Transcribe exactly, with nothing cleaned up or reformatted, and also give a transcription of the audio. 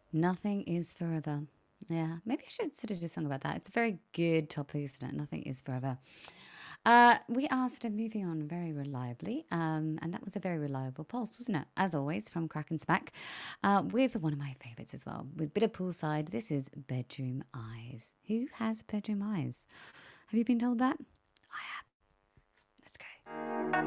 Nothing is forever. Yeah, maybe I should sort of do a song about that. It's a very good topic, isn't it? Nothing is forever. Uh, we are sort of moving on very reliably, um, and that was a very reliable pulse, wasn't it? As always, from Crack and Smack, uh, with one of my favourites as well, with a bit of poolside. This is Bedroom Eyes. Who has bedroom eyes? Have you been told that? I have. Let's go.